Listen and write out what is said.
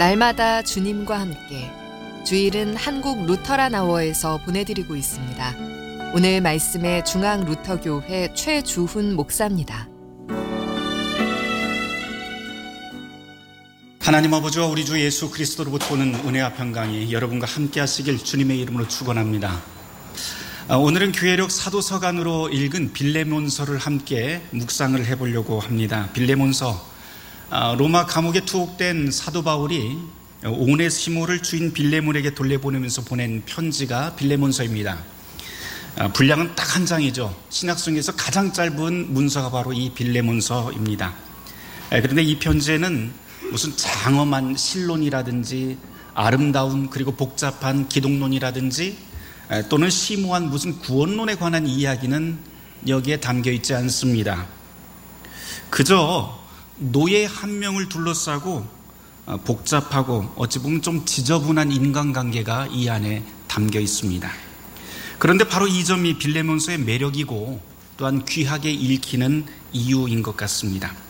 날마다 주님과 함께 주일은 한국 루터란 아워에서 보내드리고 있습니다. 오늘 말씀의 중앙루터교회 최주훈 목사입니다. 하나님 아버지와 우리 주 예수 그리스도로부터 오는 은혜와 평강이 여러분과 함께 하시길 주님의 이름으로 축원합니다. 오늘은 교회력 사도서간으로 읽은 빌레몬서를 함께 묵상을 해보려고 합니다. 빌레몬서, 로마 감옥에 투옥된 사도 바울이 오네시모를 주인 빌레몬에게 돌려보내면서 보낸 편지가 빌레몬서입니다. 분량은 딱 한 장이죠. 신약성에서 가장 짧은 문서가 바로 이 빌레몬서입니다. 그런데 이 편지에는 무슨 장엄한 신론이라든지 아름다운 그리고 복잡한 기독론이라든지 또는 심오한 무슨 구원론에 관한 이야기는 여기에 담겨 있지 않습니다. 그저 노예 한 명을 둘러싸고 복잡하고 어찌 보면 좀 지저분한 인간관계가 이 안에 담겨 있습니다. 그런데 바로 이 점이 빌레몬서의 매력이고 또한 귀하게 읽히는 이유인 것 같습니다.